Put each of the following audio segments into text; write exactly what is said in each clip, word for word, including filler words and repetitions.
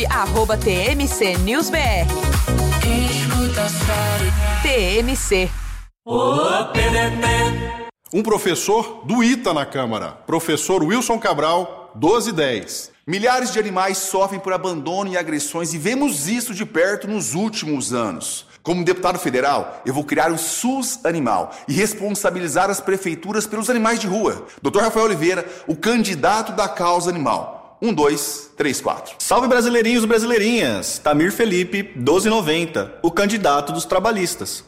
Arroba T M C News B R. T M C. Um professor do I T A na Câmara, professor Wilson Cabral, doze dez. Milhares de animais sofrem por abandono e agressões e vemos isso de perto nos últimos anos. Como deputado federal, eu vou criar o SUS Animal e responsabilizar as prefeituras pelos animais de rua. doutor Rafael Oliveira, o candidato da causa animal. Um, dois, três, quatro. Salve brasileirinhos e brasileirinhas. Tamir Felipe, doze noventa, o candidato dos trabalhistas.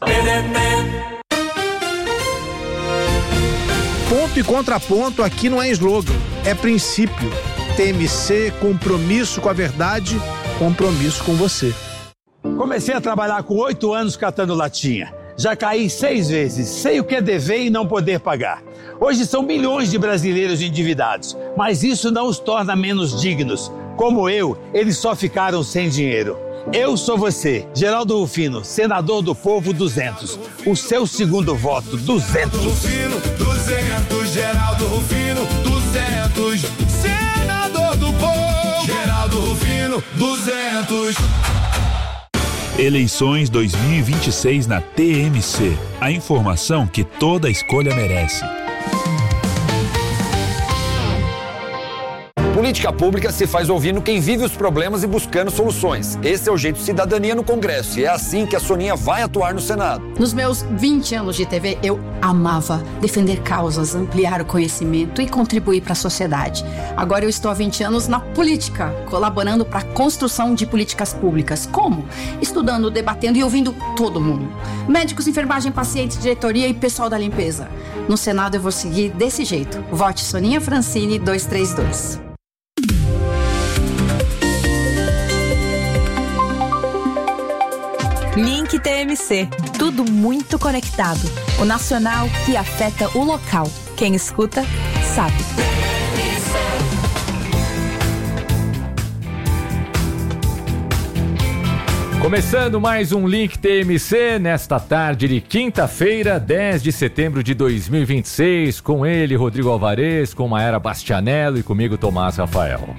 Ponto e contraponto aqui não é slogan, é princípio. T M C, compromisso com a verdade, compromisso com você. Comecei a trabalhar com oito anos catando latinha. Já caí seis vezes, sei o que é dever e não poder pagar. Hoje são milhões de brasileiros endividados, mas isso não os torna menos dignos. Como eu, eles só ficaram sem dinheiro. Eu sou você, Geraldo Rufino, senador do povo duzentos. O seu segundo voto, duzentos. Rufino, duzentos, Geraldo Rufino, duzentos. Senador do povo, Geraldo Rufino, duzentos. Eleições dois mil e vinte e seis na T M C. A informação que toda escolha merece. Política pública se faz ouvindo quem vive os problemas e buscando soluções. Esse é o jeito Cidadania no Congresso e é assim que a Soninha vai atuar no Senado. Nos meus vinte anos de T V, eu amava defender causas, ampliar o conhecimento e contribuir para a sociedade. Agora eu estou há vinte anos na política, colaborando para a construção de políticas públicas. Como? Estudando, debatendo e ouvindo todo mundo. Médicos, enfermagem, pacientes, diretoria e pessoal da limpeza. No Senado eu vou seguir desse jeito. Vote Soninha Francini dois três dois. Link T M C. Tudo muito conectado. O nacional que afeta o local. Quem escuta, sabe. Começando mais um Link T M C nesta tarde de quinta-feira, dez de setembro de dois mil e vinte e seis, com ele, Rodrigo Alvarez, com Maera Bastianello e comigo, Tomás Rafael.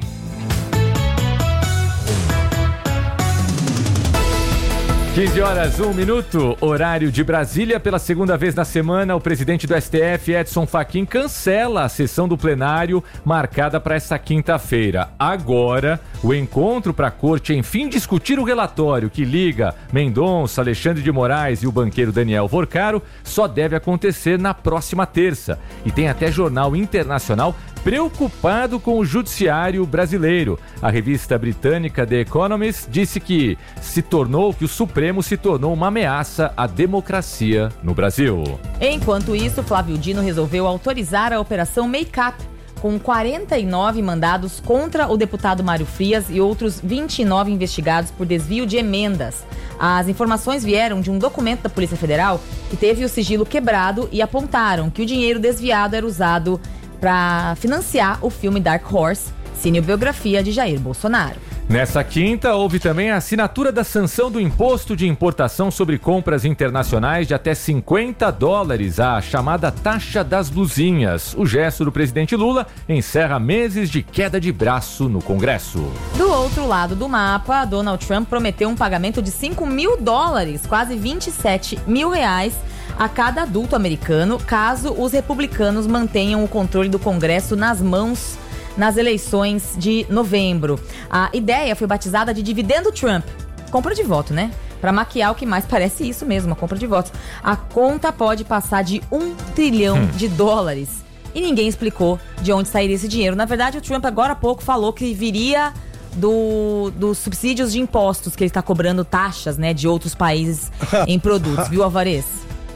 quinze horas, um minuto, horário de Brasília. Pela segunda vez na semana, o presidente do S T F, Edson Fachin, cancela a sessão do plenário marcada para essa quinta-feira. Agora, o encontro para a corte, enfim, discutir o relatório que liga Mendonça, Alexandre de Moraes e o banqueiro Daniel Vorcaro só deve acontecer na próxima terça. E tem até jornal internacional preocupado com o judiciário brasileiro. A revista britânica The Economist disse que se tornou, que o Supremo se tornou uma ameaça à democracia no Brasil. Enquanto isso, Flávio Dino resolveu autorizar a Operação Make Up, com quarenta e nove mandados contra o deputado Mário Frias e outros vinte e nove investigados por desvio de emendas. As informações vieram de um documento da Polícia Federal que teve o sigilo quebrado e apontaram que o dinheiro desviado era usado para financiar o filme Dark Horse, cinebiografia de Jair Bolsonaro. Nessa quinta, houve também a assinatura da sanção do imposto de importação sobre compras internacionais de até cinquenta dólares, a chamada taxa das blusinhas. O gesto do presidente Lula encerra meses de queda de braço no Congresso. Do outro lado do mapa, Donald Trump prometeu um pagamento de cinco mil dólares, quase vinte e sete mil reais, a cada adulto americano, caso os republicanos mantenham o controle do Congresso nas mãos nas eleições de novembro. A ideia foi batizada de dividendo Trump. Compra de voto, né? Para maquiar o que mais parece isso mesmo, a compra de votos. A conta pode passar de um trilhão hum. de dólares. E ninguém explicou de onde sairia esse dinheiro. Na verdade, o Trump agora há pouco falou que viria do, dos subsídios de impostos, que ele está cobrando taxas, né, de outros países em produtos. Viu, Alvarez?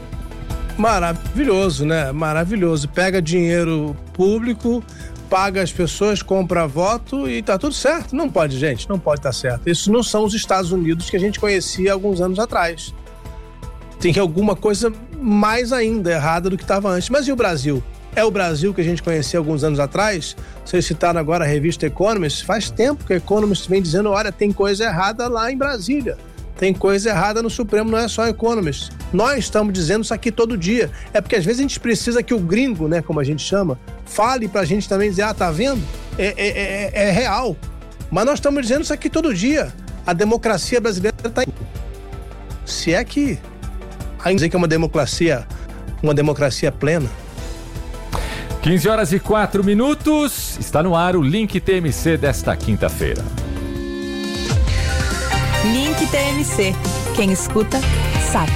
Maravilhoso, né? Maravilhoso. Pega dinheiro público, paga as pessoas, compra voto e tá tudo certo. Não pode, gente, não pode estar certo. Isso não são os Estados Unidos que a gente conhecia alguns anos atrás. Tem alguma coisa mais ainda errada do que estava antes. Mas e o Brasil? É o Brasil que a gente conhecia alguns anos atrás? Vocês citaram agora a revista Economist. Faz tempo que a Economist vem dizendo, olha, tem coisa errada lá em Brasília. Tem coisa errada no Supremo, não é só Economist. Nós estamos dizendo isso aqui todo dia. É porque às vezes a gente precisa que o gringo, né, como a gente chama, fale pra gente também dizer, ah, tá vendo? É, é, é, é real. Mas nós estamos dizendo isso aqui todo dia. A democracia brasileira está em... Se é que... Ainda dizer que é uma democracia, uma democracia plena. quinze horas e quatro minutos. Está no ar o Link T M C desta quinta-feira. Link T M C. Quem escuta, sabe.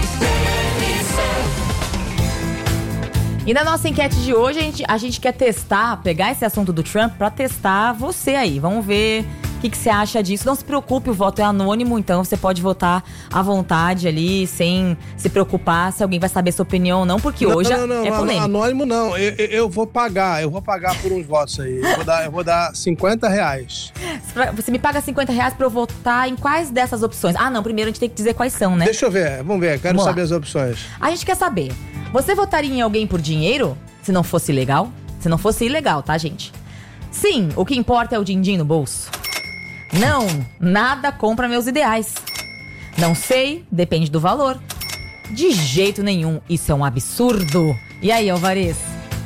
E na nossa enquete de hoje, a gente, a gente quer testar, pegar esse assunto do Trump para testar você aí. Vamos ver o que, que você acha disso. Não se preocupe, o voto é anônimo, então você pode votar à vontade ali, sem se preocupar se alguém vai saber sua opinião ou não, porque não, hoje não, não, é polêmico. Anônimo não, eu, eu vou pagar, eu vou pagar por uns votos aí. Eu vou dar, eu vou dar cinquenta reais. Você me paga cinquenta reais pra eu votar em quais dessas opções? Ah, não, primeiro a gente tem que dizer quais são, né? Deixa eu ver, vamos ver, quero vamos saber lá. as opções. A gente quer saber, você votaria em alguém por dinheiro, se não fosse legal? Se não fosse ilegal, tá, gente? Sim, o que importa é o din-din no bolso. Não, nada compra meus ideais. Não sei, depende do valor. De jeito nenhum, isso é um absurdo. E aí, Alvarez?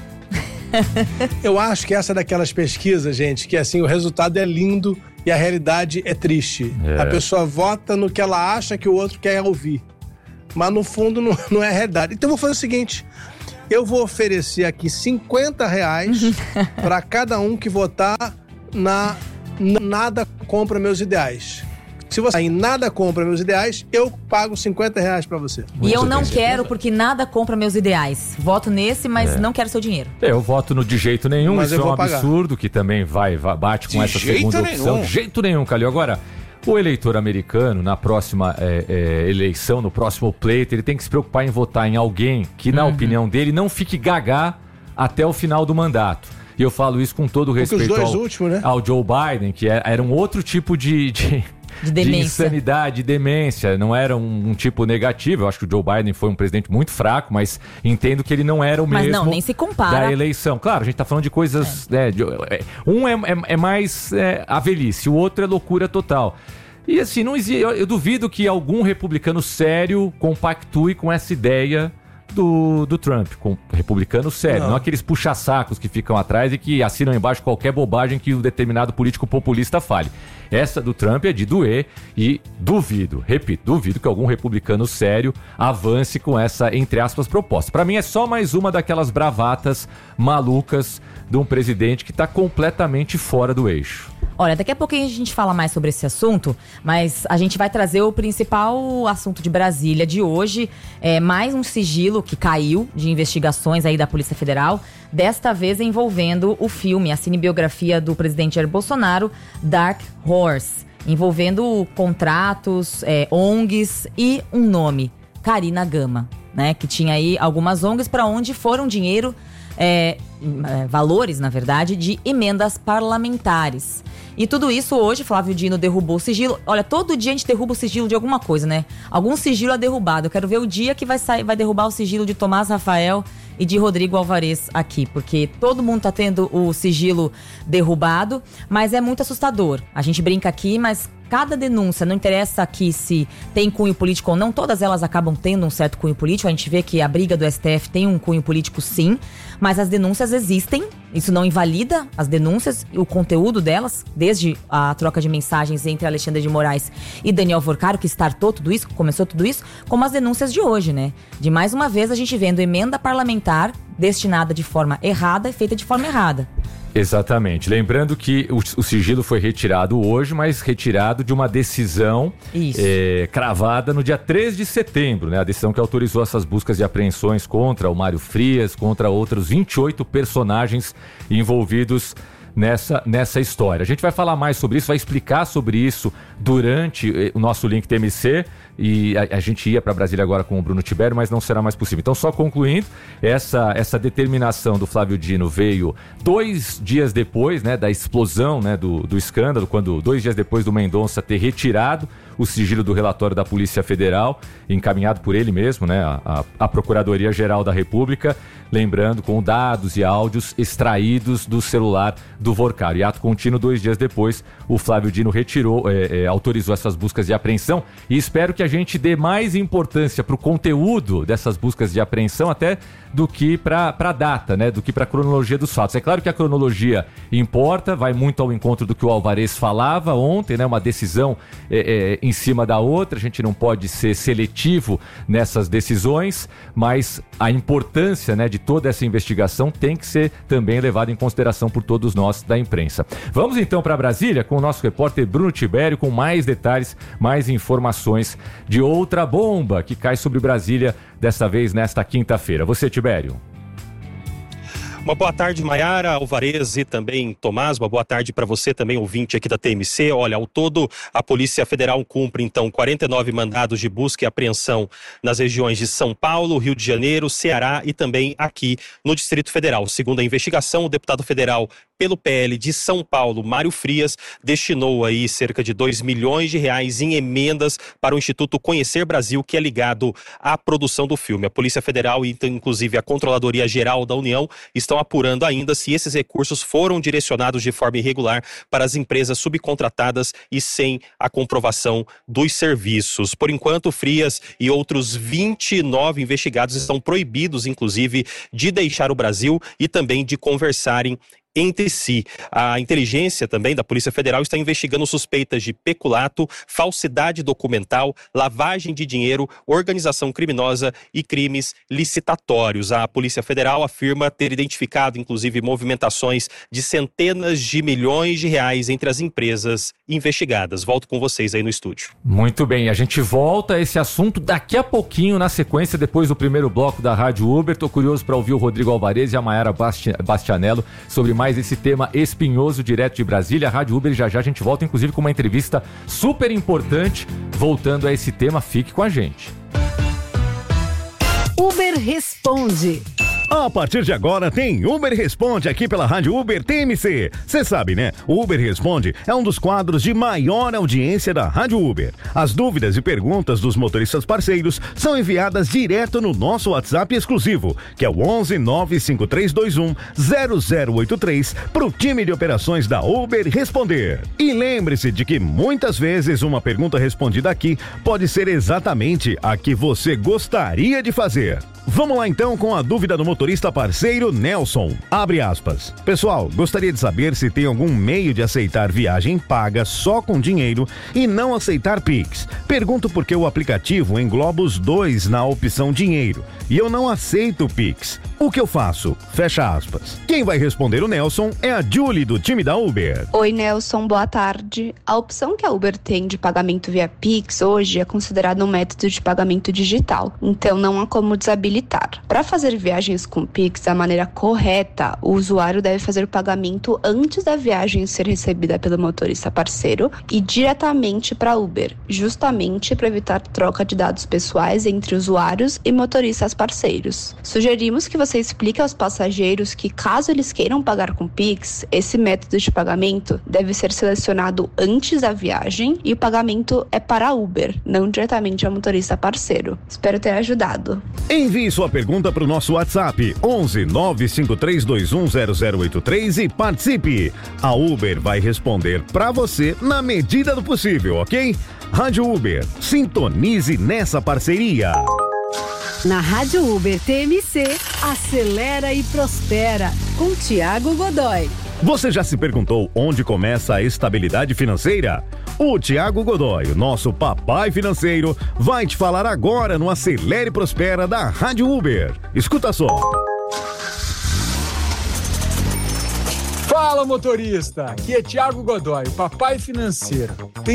Eu acho que essa é daquelas pesquisas, gente, que assim, o resultado é lindo e a realidade é triste. É. A pessoa vota no que ela acha que o outro quer ouvir. Mas no fundo não, não é a realidade. Então eu vou fazer o seguinte, eu vou oferecer aqui cinquenta reais para cada um que votar na Nada Compra Meus Ideais. Se você em Nada Compra Meus Ideais, eu pago cinquenta reais pra você. E eu não quero, porque nada compra meus ideais. Voto nesse, mas É. não quero seu dinheiro. Eu voto no de jeito nenhum, Mas isso eu é um vou pagar. absurdo, que também vai, vai bate com De essa jeito segunda nenhum. opção. De jeito nenhum, Calil. Agora, o eleitor americano, na próxima é, é, eleição, no próximo pleito, ele tem que se preocupar em votar em alguém que, na Uhum. opinião dele, não fique gagá até o final do mandato. E eu falo isso com todo o Porque os respeito dois ao, últimos, né? ao Joe Biden, que era, era um outro tipo de... de... De demência. De insanidade, de demência, não era um, um tipo negativo. Eu acho que o Joe Biden foi um presidente muito fraco, mas entendo que ele não era o Mas mesmo não, nem se compara. da eleição. Claro, a gente tá falando de coisas... né, de- é, um é, é- é mais é, a velhice, o outro é loucura total. E assim, não existe, eu, eu duvido que algum republicano sério compactue com essa ideia do, do Trump, com republicano sério, não, Não. aqueles puxa-sacos que ficam atrás e que assinam embaixo qualquer bobagem que um determinado político populista fale. Essa do Trump é de doer e duvido, repito, duvido que algum republicano sério avance com essa, entre aspas, proposta. Pra mim é só mais uma daquelas bravatas malucas de um presidente que tá completamente fora do eixo. Olha, daqui a pouquinho a gente fala mais sobre esse assunto, mas a gente vai trazer o principal assunto de Brasília de hoje. É mais um sigilo que caiu de investigações aí da Polícia Federal, desta vez envolvendo o filme, a cinebiografia do presidente Jair Bolsonaro, Dark Horse, envolvendo contratos, é, O N Gs e um nome, Karina Gama, né? Que tinha aí algumas O N Gs para onde foram dinheiro, é, é, valores, na verdade, de emendas parlamentares. E tudo isso hoje, Flávio Dino derrubou o sigilo. Olha, todo dia a gente derruba o sigilo de alguma coisa, né? Algum sigilo é derrubado. Eu quero ver o dia que vai, sair, vai derrubar o sigilo de Tomás Rafael e de Rodrigo Alvarez aqui. Porque todo mundo tá tendo o sigilo derrubado, mas é muito assustador. A gente brinca aqui, mas cada denúncia, não interessa aqui se tem cunho político ou não, todas elas acabam tendo um certo cunho político. A gente vê que a briga do S T F tem um cunho político, sim, mas as denúncias existem. Isso não invalida as denúncias, o conteúdo delas, desde a troca de mensagens entre Alexandre de Moraes e Daniel Vorcaro, que startou tudo isso, que começou tudo isso, como as denúncias de hoje, né? De mais uma vez a gente vendo emenda parlamentar destinada de forma errada e feita de forma errada. Exatamente. Lembrando que o, o sigilo foi retirado hoje, mas retirado de uma decisão é, cravada no dia três de setembro, né? A decisão que autorizou essas buscas de apreensões contra o Mário Frias, contra outros vinte e oito personagens envolvidos nessa, nessa história. A gente vai falar mais sobre isso, vai explicar sobre isso durante o nosso Link T M C, e a, a gente ia para Brasília agora com o Bruno Tibério, mas não será mais possível. Então, só concluindo, essa, essa determinação do Flávio Dino veio dois dias depois, né, da explosão, né, do, do escândalo, quando dois dias depois do Mendonça ter retirado o sigilo do relatório da Polícia Federal, encaminhado por ele mesmo, né, a, a Procuradoria-Geral da República, lembrando, com dados e áudios extraídos do celular do Vorcaro. E ato contínuo, dois dias depois, o Flávio Dino retirou, é, é, autorizou essas buscas de apreensão, e espero que a gente dê mais importância para o conteúdo dessas buscas de apreensão até do que para a data, né, do que para a cronologia dos fatos. É claro que a cronologia importa, vai muito ao encontro do que o Alvarez falava ontem, né, uma decisão é, é, em cima da outra, a gente não pode ser seletivo nessas decisões, mas a importância, né, de toda essa investigação tem que ser também levada em consideração por todos nós da imprensa. Vamos então para Brasília com o nosso repórter Bruno Tibério com mais detalhes, mais informações de outra bomba que cai sobre Brasília, dessa vez nesta quinta-feira. Você, Tibério. Uma boa tarde, Maiara, Alvarez e também Tomás. Uma boa tarde para você também, ouvinte aqui da T M C. Olha, ao todo, a Polícia Federal cumpre, então, quarenta e nove mandados de busca e apreensão nas regiões de São Paulo, Rio de Janeiro, Ceará e também aqui no Distrito Federal. Segundo a investigação, o deputado federal pelo P L de São Paulo, Mário Frias, destinou aí cerca de dois milhões de reais em emendas para o Instituto Conhecer Brasil, que é ligado à produção do filme. A Polícia Federal e, inclusive, a Controladoria Geral da União estão apurando ainda se esses recursos foram direcionados de forma irregular para as empresas subcontratadas e sem a comprovação dos serviços. Por enquanto, Frias e outros vinte e nove investigados estão proibidos, inclusive, de deixar o Brasil e também de conversarem entre si. A inteligência também da Polícia Federal está investigando suspeitas de peculato, falsidade documental, lavagem de dinheiro, organização criminosa e crimes licitatórios. A Polícia Federal afirma ter identificado, inclusive, movimentações de centenas de milhões de reais entre as empresas investigadas. Volto com vocês aí no estúdio. Muito bem, a gente volta a esse assunto daqui a pouquinho, na sequência, depois do primeiro bloco da Rádio Uber. Tô curioso para ouvir o Rodrigo Alvarez e a Maiara Basti- Bastianello sobre mais esse tema espinhoso direto de Brasília. A Rádio Uber, já já a gente volta, inclusive, com uma entrevista super importante voltando a esse tema. Fique com a gente. Uber Responde. A partir de agora tem Uber Responde aqui pela Rádio Uber T M C. Você sabe, né? O Uber Responde é um dos quadros de maior audiência da Rádio Uber. As dúvidas e perguntas dos motoristas parceiros são enviadas direto no nosso WhatsApp exclusivo, que é o onze nove cinco três dois um zero zero oito três, para o time de operações da Uber responder. E lembre-se de que muitas vezes uma pergunta respondida aqui pode ser exatamente a que você gostaria de fazer. Vamos lá então com a dúvida do motorista parceiro Nelson. Abre aspas. Pessoal, gostaria de saber se tem algum meio de aceitar viagem paga só com dinheiro e não aceitar Pix. Pergunto porque o aplicativo engloba os dois na opção dinheiro e eu não aceito Pix. O que eu faço? Fecha aspas. Quem vai responder o Nelson é a Julie do time da Uber. Oi Nelson, boa tarde. A opção que a Uber tem de pagamento via Pix hoje é considerada um método de pagamento digital, então não há como desabilitar. Para fazer viagens com Pix da maneira correta, o usuário deve fazer o pagamento antes da viagem ser recebida pelo motorista parceiro e diretamente para a Uber, justamente para evitar troca de dados pessoais entre usuários e motoristas parceiros. Sugerimos que você explique aos passageiros que, caso eles queiram pagar com Pix, esse método de pagamento deve ser selecionado antes da viagem e o pagamento é para a Uber, não diretamente ao motorista parceiro. Espero ter ajudado. Envie sua pergunta para o nosso WhatsApp onze nove cinco três dois um zero zero oito três e participe. A Uber vai responder para você na medida do possível, ok? Rádio Uber, sintonize nessa parceria. Na Rádio Uber T M C, acelera e prospera, com Tiago Godoy. Você já se perguntou onde começa a estabilidade financeira? O Tiago Godoy, nosso papai financeiro, vai te falar agora no Acelere e Prospera da Rádio Uber. Escuta só. Fala, motorista! Aqui é Tiago Godoy, papai financeiro. Tem